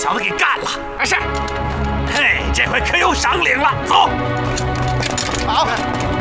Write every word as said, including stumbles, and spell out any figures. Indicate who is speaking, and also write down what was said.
Speaker 1: 小子给干了。是。嘿，这回可有赏领了。走。
Speaker 2: 好。